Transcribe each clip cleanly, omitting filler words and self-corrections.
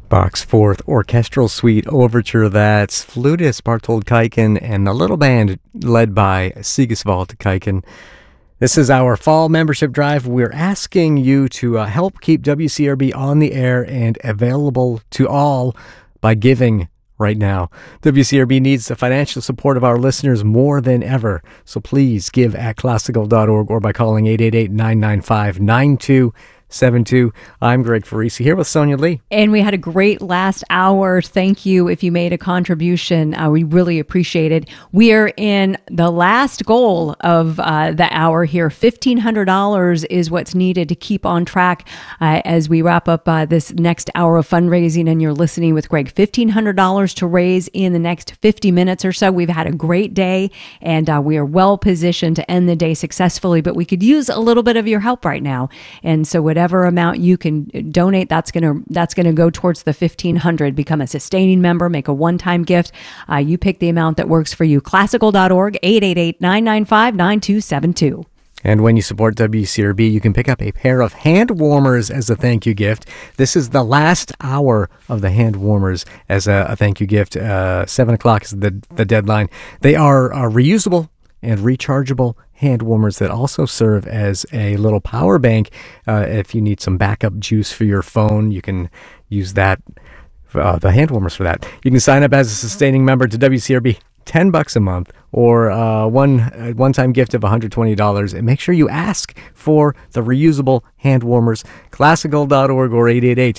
Bach's Fourth Orchestral Suite Overture. That's flutist Bartold Kuyken and the little band led by Sigisvald Kuyken. This is our fall membership drive. We're asking you to help keep WCRB on the air and available to all by giving right now. WCRB needs the financial support of our listeners more than ever. So please give at classical.org or by calling 888-995-9272. I'm Greg Farisi here with Sonia Lee. And we had a great last hour. Thank you if you made a contribution. We really appreciate it. We are in the last goal of the hour here. $1,500 is what's needed to keep on track as we wrap up this next hour of fundraising. And you're listening with Greg. $1,500 to raise in the next 50 minutes or so. We've had a great day and we are well positioned to end the day successfully, but we could use a little bit of your help right now. And so whatever amount you can donate, that's gonna go towards the $1,500. Become a sustaining member, make a one-time gift. You pick the amount that works for you. Classical.org, 888-995-9272. And when you support WCRB, you can pick up a pair of hand warmers as a thank you gift. This is the last hour of the hand warmers as a thank you gift. 7 o'clock is the deadline. They are reusable and rechargeable hand warmers that also serve as a little power bank. If you need some backup juice for your phone, you can use that, the hand warmers for that. You can sign up as a sustaining member to WCRB, $10 a month, or one-time gift of $120. And make sure you ask for the reusable hand warmers. Classical.org or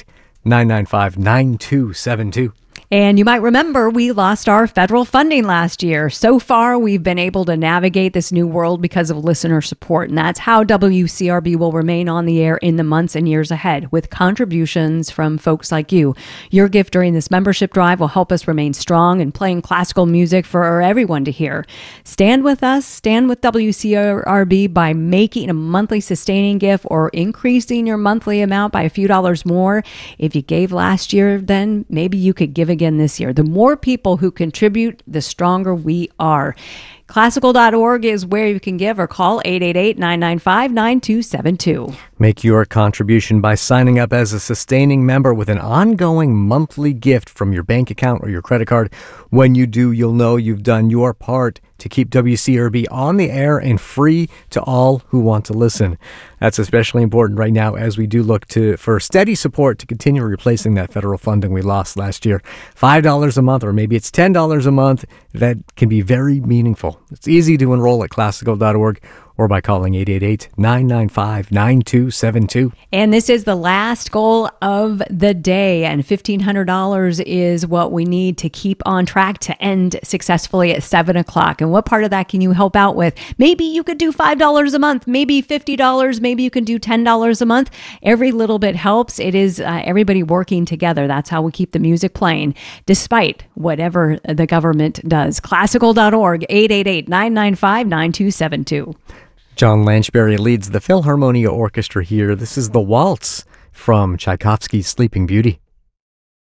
888-995-9272. And you might remember we lost our federal funding last year. So far, we've been able to navigate this new world because of listener support. And that's how WCRB will remain on the air in the months and years ahead, with contributions from folks like you. Your gift during this membership drive will help us remain strong and playing classical music for everyone to hear. Stand with us, stand with WCRB by making a monthly sustaining gift or increasing your monthly amount by a few dollars more. If you gave last year, then maybe you could give again this year. The more people who contribute, the stronger we are. Classical.org is where you can give, or call 888-995-9272. Make your contribution by signing up as a sustaining member with an ongoing monthly gift from your bank account or your credit card. When you do, you'll know you've done your part to keep WCRB on the air and free to all who want to listen. That's especially important right now as we do look for steady support to continue replacing that federal funding we lost last year. $5 a month, or maybe it's $10 a month, that can be very meaningful. It's easy to enroll at classical.org or by calling 888-995-9272. And this is the last goal of the day, and $1,500 is what we need to keep on track to end successfully at 7 o'clock. And what part of that can you help out with? Maybe you could do $5 a month, maybe $50, maybe you can do $10 a month. Every little bit helps. It is everybody working together. That's how we keep the music playing, despite whatever the government does. Classical.org, 888-995-9272. John Lanchberry leads the Philharmonia Orchestra here. This is the waltz from Tchaikovsky's Sleeping Beauty.